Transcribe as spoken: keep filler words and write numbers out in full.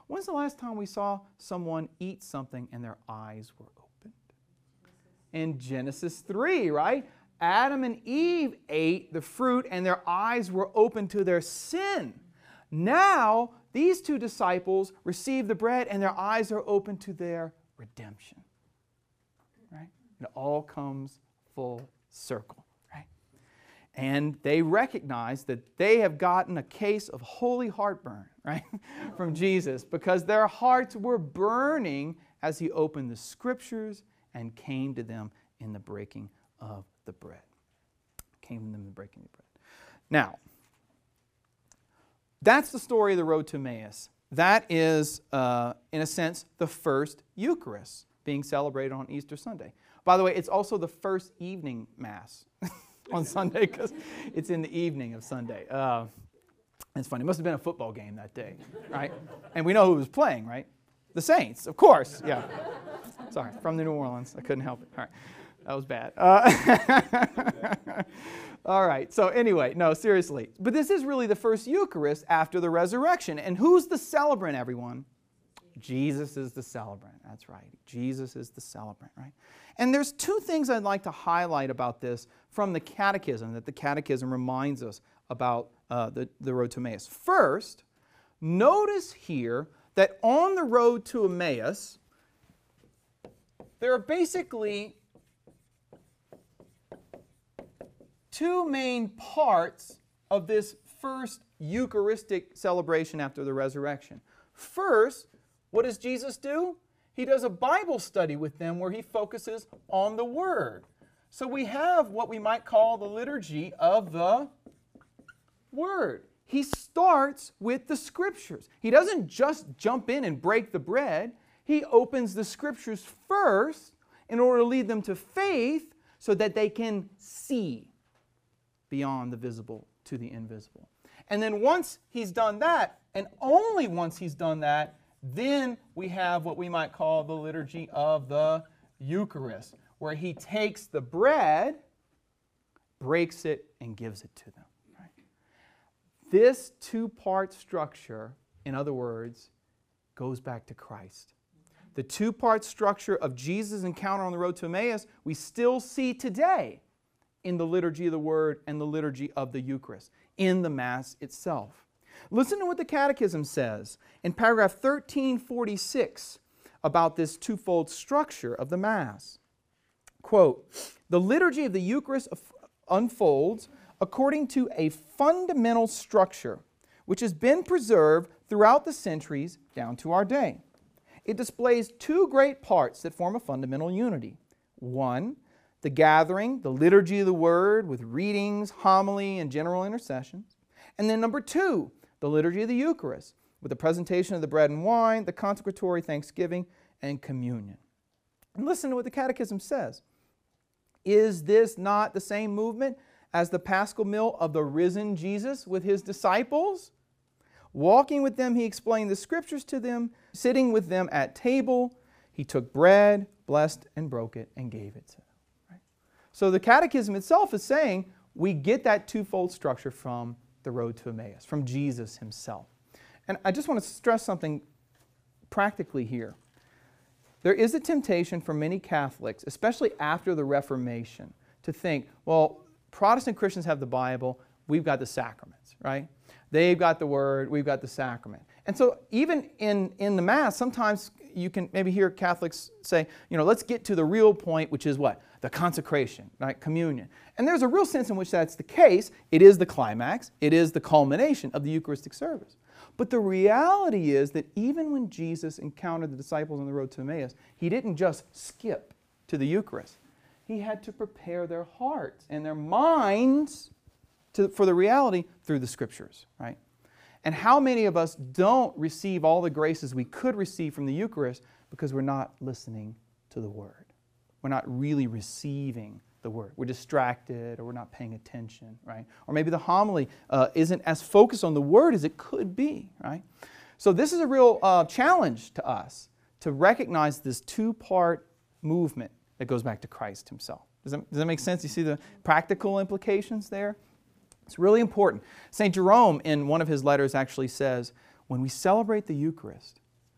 When's the last time we saw someone eat something and their eyes were opened? In Genesis three, right? Adam and Eve ate the fruit and their eyes were open to their sin. Now, these two disciples receive the bread and their eyes are open to their redemption. Right? It all comes full circle. Right? And they recognize that they have gotten a case of holy heartburn, right, from Jesus, because their hearts were burning as He opened the Scriptures and came to them in the breaking of the bread. Came to them in the breaking of the bread. Now, that's the story of the road to Emmaus. That is, uh, in a sense, the first Eucharist being celebrated on Easter Sunday. By the way, it's also the first evening Mass on Sunday because it's in the evening of Sunday. Uh, it's funny. It must have been a football game that day, right? And we know who was playing, right? The Saints, of course. Yeah. Sorry, from the New Orleans. I couldn't help it. All right. That was bad. Uh, all right. So anyway, no, seriously. But this is really the first Eucharist after the resurrection. And who's the celebrant, everyone? Jesus is the celebrant. That's right. Jesus is the celebrant, right? And there's two things I'd like to highlight about this from the Catechism, that the Catechism reminds us about uh, the, the road to Emmaus. First, notice here that on the road to Emmaus, there are basically two main parts of this first Eucharistic celebration after the resurrection. First, what does Jesus do? He does a Bible study with them where He focuses on the Word. So we have what we might call the liturgy of the Word. He starts with the Scriptures. He doesn't just jump in and break the bread. He opens the Scriptures first in order to lead them to faith so that they can see beyond the visible to the invisible. And then once He's done that, and only once He's done that, then we have what we might call the liturgy of the Eucharist, where He takes the bread, breaks it, and gives it to them. Right? This two-part structure, in other words, goes back to Christ. The two-part structure of Jesus' encounter on the road to Emmaus, we still see today in the liturgy of the Word and the liturgy of the Eucharist, in the Mass itself. Listen to what the Catechism says in paragraph thirteen forty-six about this twofold structure of the Mass. Quote, "The liturgy of the Eucharist unfolds according to a fundamental structure which has been preserved throughout the centuries down to our day. It displays two great parts that form a fundamental unity. One, the gathering, the liturgy of the Word with readings, homily, and general intercessions. And then number two, the liturgy of the Eucharist with the presentation of the bread and wine, the consecratory thanksgiving, and communion." And listen to what the Catechism says. Is this not the same movement as the Paschal meal of the risen Jesus with His disciples? Walking with them, He explained the Scriptures to them. Sitting with them at table, He took bread, blessed and broke it, and gave it to them. Right? So the Catechism itself is saying we get that twofold structure from the road to Emmaus, from Jesus Himself. And I just want to stress something practically here. There is a temptation for many Catholics, especially after the Reformation, to think, well, Protestant Christians have the Bible, we've got the sacraments, right? They've got the Word, we've got the sacrament. And so even in, in the Mass, sometimes you can maybe hear Catholics say, you know, let's get to the real point, which is what? The consecration, right? Communion. And there's a real sense in which that's the case. It is the climax. It is the culmination of the Eucharistic service. But the reality is that even when Jesus encountered the disciples on the road to Emmaus, He didn't just skip to the Eucharist. He had to prepare their hearts and their minds to, for the reality through the Scriptures, right? And how many of us don't receive all the graces we could receive from the Eucharist because we're not listening to the Word? We're not really receiving the Word. We're distracted or we're not paying attention, right? Or maybe the homily uh, isn't as focused on the Word as it could be, right? So this is a real uh, challenge to us to recognize this two-part movement that goes back to Christ Himself. Does that, does that make sense? You see the practical implications there? It's really important. Saint Jerome, in one of his letters, actually says, when we celebrate the Eucharist,